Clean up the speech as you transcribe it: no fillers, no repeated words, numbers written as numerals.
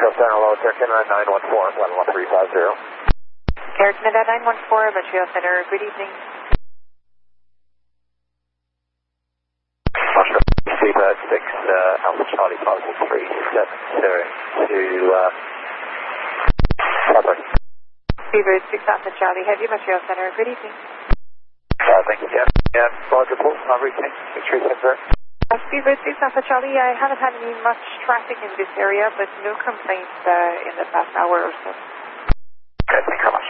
Montreal Center, hello, Air Canada 914, 11350. Air Canada 914, Montreal Center, good evening. Montreal, Seabird 6, Alpha Charlie Particle 370 to February. Seabird 6 Alpha Charlie, Heavy, Montreal Center, good evening. Thank you, Jeff. Yeah, Roger, Paul, everything, 637. Seabird 6 Alpha Charlie, I haven't had any much traffic in this area, but no complaints in the past hour or so. Okay, thanks so much.